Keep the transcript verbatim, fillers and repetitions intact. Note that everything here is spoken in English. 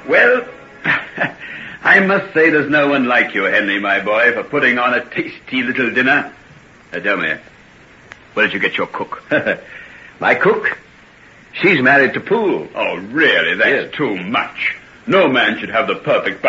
Well, I must say there's no one like you, Henry, my boy, for putting on a tasty little dinner. Uh, tell me, where did you get your cook? My cook? She's married to Poole. Oh, really? That's Yes. too much. No man should have the perfect